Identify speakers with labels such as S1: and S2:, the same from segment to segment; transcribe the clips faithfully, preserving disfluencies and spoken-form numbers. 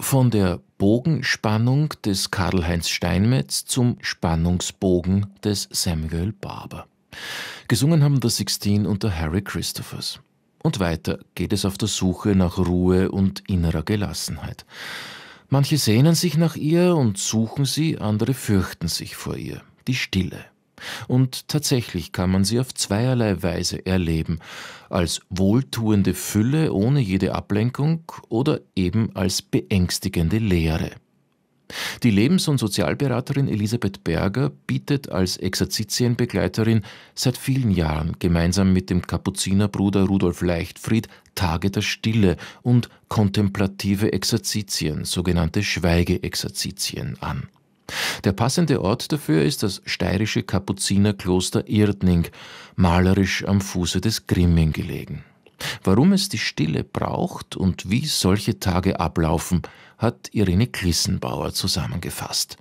S1: Von der Bogenspannung des Karl-Heinz Steinmetz zum Spannungsbogen des Samuel Barber. Gesungen haben der Sixteen und der Harry Christophers. Und weiter geht es auf der Suche nach Ruhe und innerer Gelassenheit. Manche sehnen sich nach ihr und suchen sie, andere fürchten sich vor ihr. Die Stille. Und tatsächlich kann man sie auf zweierlei Weise erleben, als wohltuende Fülle ohne jede Ablenkung oder eben als beängstigende Leere. Die Lebens- und Sozialberaterin Elisabeth Berger bietet als Exerzitienbegleiterin seit vielen Jahren gemeinsam mit dem Kapuzinerbruder Rudolf Leichtfried Tage der Stille und kontemplative Exerzitien, sogenannte Schweigeexerzitien, an. Der passende Ort dafür ist das steirische Kapuzinerkloster Irdning, malerisch am Fuße des Grimming gelegen. Warum es die Stille braucht und wie solche Tage ablaufen, hat Irene Klissenbauer zusammengefasst.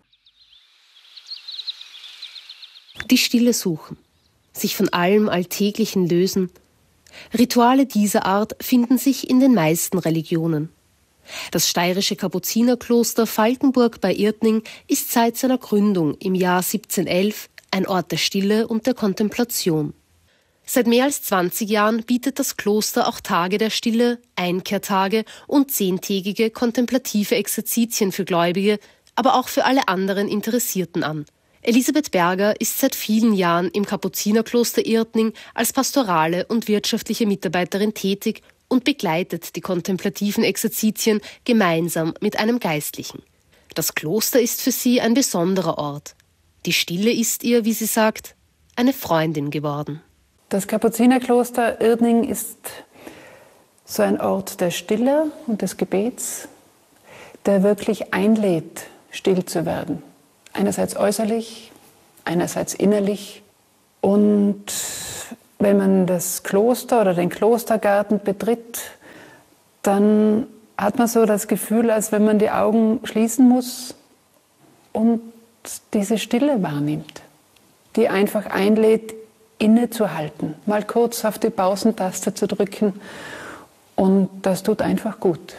S2: Die Stille suchen, sich von allem Alltäglichen lösen. Rituale dieser Art finden sich in den meisten Religionen. Das steirische Kapuzinerkloster Falkenburg bei Irdning ist seit seiner Gründung im Jahr siebzehnhundertelf ein Ort der Stille und der Kontemplation. Seit mehr als zwanzig Jahren bietet das Kloster auch Tage der Stille, Einkehrtage und zehntägige kontemplative Exerzitien für Gläubige, aber auch für alle anderen Interessierten an. Elisabeth Berger ist seit vielen Jahren im Kapuzinerkloster Irdning als pastorale und wirtschaftliche Mitarbeiterin tätig und begleitet die kontemplativen Exerzitien gemeinsam mit einem Geistlichen. Das Kloster ist für sie ein besonderer Ort. Die Stille ist ihr, wie sie sagt, eine Freundin geworden.
S3: Das Kapuzinerkloster Irdning ist so ein Ort der Stille und des Gebets, der wirklich einlädt, still zu werden. Einerseits äußerlich, einerseits innerlich. Und wenn man das Kloster oder den Klostergarten betritt, dann hat man so das Gefühl, als wenn man die Augen schließen muss und diese Stille wahrnimmt, die einfach einlädt, innezuhalten, mal kurz auf die Pausentaste zu drücken, und das tut einfach gut.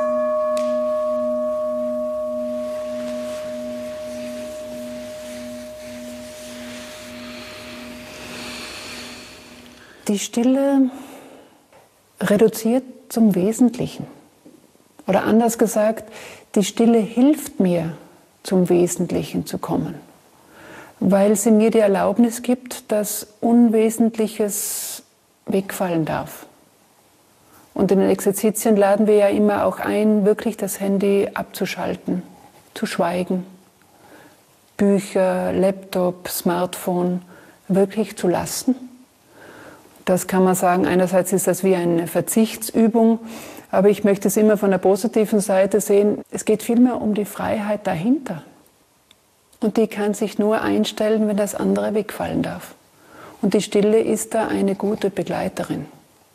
S3: Die Stille reduziert zum Wesentlichen. Oder anders gesagt, die Stille hilft mir, zum Wesentlichen zu kommen, weil sie mir die Erlaubnis gibt, dass Unwesentliches wegfallen darf. Und in den Exerzitien laden wir ja immer auch ein, wirklich das Handy abzuschalten, zu schweigen, Bücher, Laptop, Smartphone wirklich zu lassen. Das kann man sagen, einerseits ist das wie eine Verzichtsübung, aber ich möchte es immer von der positiven Seite sehen. Es geht vielmehr um die Freiheit dahinter. Und die kann sich nur einstellen, wenn das andere wegfallen darf. Und die Stille ist da eine gute Begleiterin.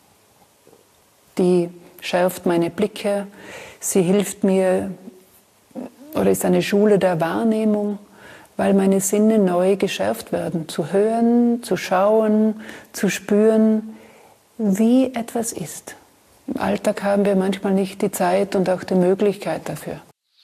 S3: Die schärft meine Blicke, sie hilft mir oder ist eine Schule der Wahrnehmung, weil meine Sinne neu geschärft werden, zu hören, zu schauen, zu spüren, wie etwas ist. Im Alltag haben wir manchmal nicht die Zeit und auch die Möglichkeit dafür.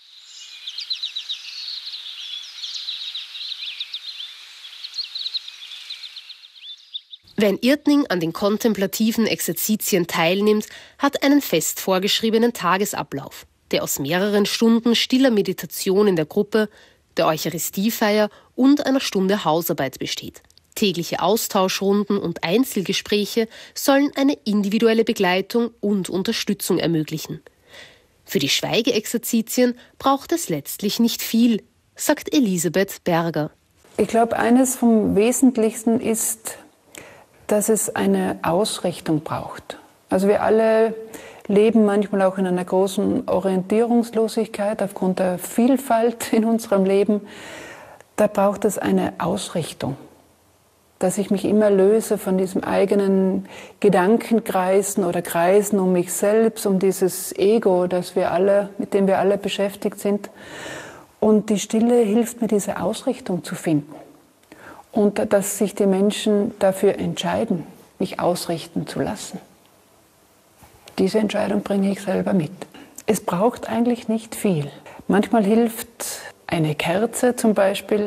S2: Wer in Irdning an den kontemplativen Exerzitien teilnimmt, hat einen fest vorgeschriebenen Tagesablauf, der aus mehreren Stunden stiller Meditation in der Gruppe, der Eucharistiefeier und einer Stunde Hausarbeit besteht. Tägliche Austauschrunden und Einzelgespräche sollen eine individuelle Begleitung und Unterstützung ermöglichen. Für die Schweigeexerzitien braucht es letztlich nicht viel, sagt Elisabeth Berger.
S3: Ich glaube, eines vom Wesentlichsten ist, dass es eine Ausrichtung braucht. Also wir alle leben manchmal auch in einer großen Orientierungslosigkeit aufgrund der Vielfalt in unserem Leben. Da braucht es eine Ausrichtung, dass ich mich immer löse von diesem eigenen Gedankenkreisen oder Kreisen um mich selbst, um dieses Ego, das wir alle, mit dem wir alle beschäftigt sind. Und die Stille hilft mir, diese Ausrichtung zu finden. Und dass sich die Menschen dafür entscheiden, mich ausrichten zu lassen. Diese Entscheidung bringe ich selber mit. Es braucht eigentlich nicht viel. Manchmal hilft eine Kerze zum Beispiel.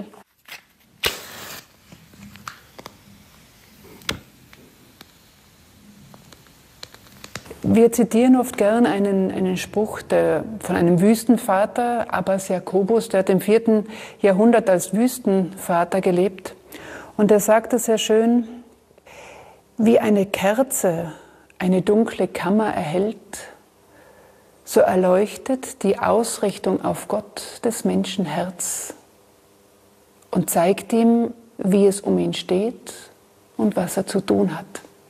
S3: Wir zitieren oft gern einen, einen Spruch der, von einem Wüstenvater, Abbas Jakobus, der hat im vierten Jahrhundert als Wüstenvater gelebt. Und er sagte sehr schön, wie eine Kerze eine dunkle Kammer erhellt, so erleuchtet die Ausrichtung auf Gott des Menschen Herz und zeigt ihm, wie es um ihn steht und was er zu tun hat.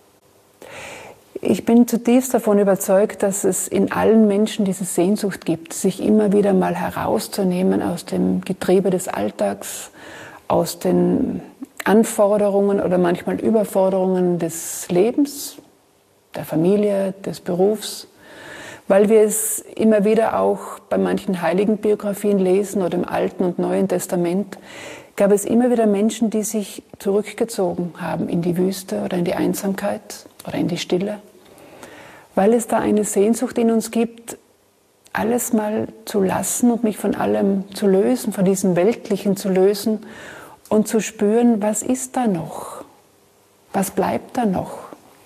S3: Ich bin zutiefst davon überzeugt, dass es in allen Menschen diese Sehnsucht gibt, sich immer wieder mal herauszunehmen aus dem Getriebe des Alltags, aus den Anforderungen oder manchmal Überforderungen des Lebens, der Familie, des Berufs, weil wir es immer wieder auch bei manchen Heiligenbiografien lesen oder im Alten und Neuen Testament, gab es immer wieder Menschen, die sich zurückgezogen haben in die Wüste oder in die Einsamkeit oder in die Stille, weil es da eine Sehnsucht in uns gibt, alles mal zu lassen und mich von allem zu lösen, von diesem Weltlichen zu lösen und zu spüren, was ist da noch? Was bleibt da noch?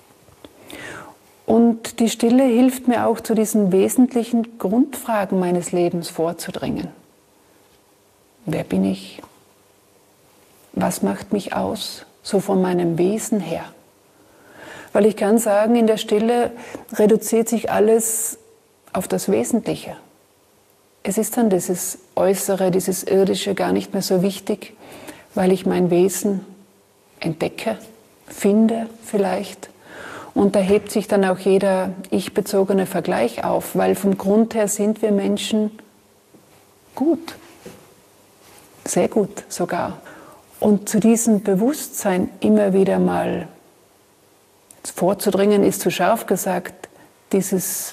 S3: Und die Stille hilft mir auch, zu diesen wesentlichen Grundfragen meines Lebens vorzudringen. Wer bin ich? Was macht mich aus, so von meinem Wesen her? Weil ich kann sagen, in der Stille reduziert sich alles auf das Wesentliche. Es ist dann dieses Äußere, dieses Irdische gar nicht mehr so wichtig, weil ich mein Wesen entdecke, finde vielleicht. Und da hebt sich dann auch jeder ich-bezogene Vergleich auf, weil vom Grund her sind wir Menschen gut, sehr gut sogar. Und zu diesem Bewusstsein immer wieder mal vorzudringen, ist zu scharf gesagt, dieses